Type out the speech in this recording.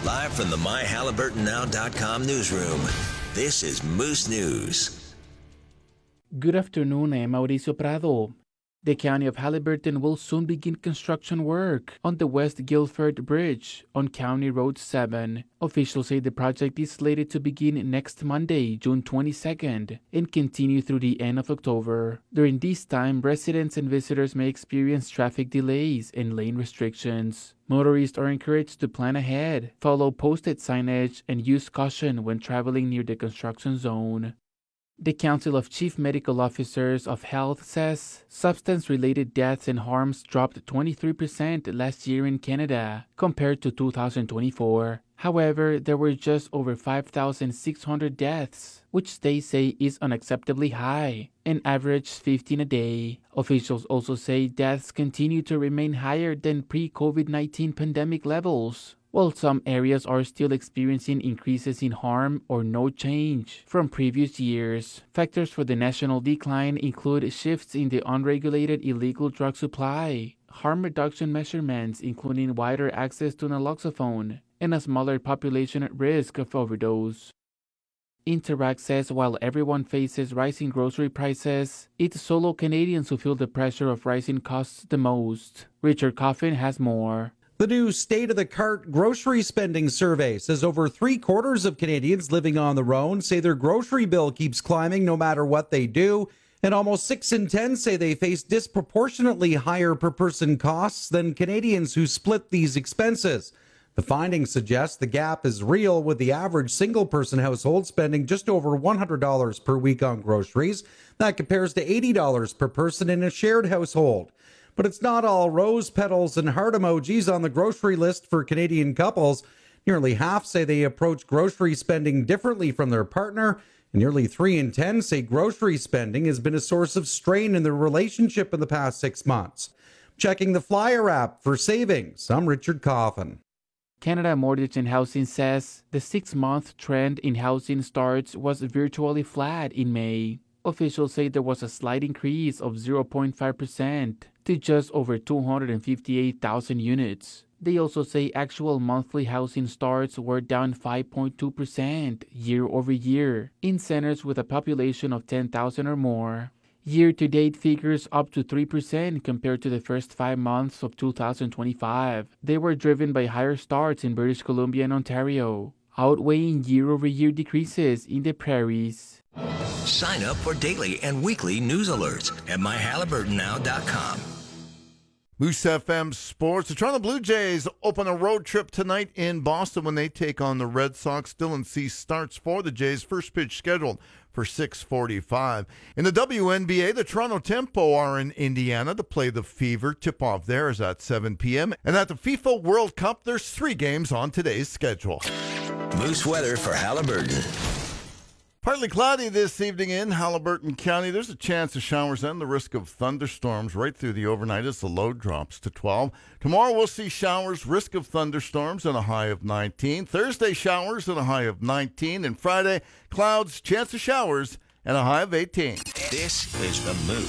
Live from the MyHalliburtonNow.com newsroom, this is Moose News. Good afternoon, I'm Mauricio Prado. The County of Haliburton will soon begin construction work on the West Guilford Bridge on County Road 7. Officials say the project is slated to begin next Monday, June 22nd, and continue through the end of October. During this time, residents and visitors may experience traffic delays and lane restrictions. Motorists are encouraged to plan ahead, follow posted signage, and use caution when traveling near the construction zone. The Council of Chief Medical Officers of Health says substance-related deaths and harms dropped 23% last year in Canada compared to 2024. However, there were just over 5,600 deaths, which they say is unacceptably high, and average 15 a day. Officials also say deaths continue to remain higher than pre-COVID-19 pandemic levels, while some areas are still experiencing increases in harm or no change from previous years. Factors for the national decline include shifts in the unregulated illegal drug supply, harm reduction measurements including wider access to naloxone, and a smaller population at risk of overdose. Interact says while everyone faces rising grocery prices, it's solo Canadians who feel the pressure of rising costs the most. Richard Coffin has more. The new State of the Cart grocery spending survey says over 3/4 of Canadians living on their own say their grocery bill keeps climbing no matter what they do, and almost 6 in 10 say they face disproportionately higher per person costs than Canadians who split these expenses. The findings suggest the gap is real, with the average single-person household spending just over $100 per week on groceries. That compares to $80 per person in a shared household. But it's not all rose petals and heart emojis on the grocery list for Canadian couples. Nearly half say they approach grocery spending differently from their partner, and nearly 3 in 10 say grocery spending has been a source of strain in their relationship in the past 6 months. Checking the Flyer app for savings, I'm Richard Coffin. Canada Mortgage and Housing says the 6-month trend in housing starts was virtually flat in May. Officials say there was a slight increase of 0.5% to just over 258,000 units. They also say actual monthly housing starts were down 5.2% year over year in centers with a population of 10,000 or more. Year-to-date figures up to 3% compared to the first 5 months of 2025. They were driven by higher starts in British Columbia and Ontario, outweighing year-over-year decreases in the prairies. Sign up for daily and weekly news alerts at MyHalliburtonNow.com. Moose FM Sports. The Toronto Blue Jays open a road trip tonight in Boston when they take on the Red Sox. Dylan Cease starts for the Jays. First pitch scheduled for 6:45. In the WNBA, the Toronto Tempo are in Indiana to play the Fever. Tip-off there is at 7 p.m. And at the FIFA World Cup, there's 3 games on today's schedule. Moose weather for Haliburton. Partly cloudy this evening in Haliburton County. There's a chance of showers and the risk of thunderstorms right through the overnight as the low drops to 12. Tomorrow we'll see showers, risk of thunderstorms, and a high of 19. Thursday, showers and a high of 19. And Friday, clouds, chance of showers, and a high of 18. This is The Moose.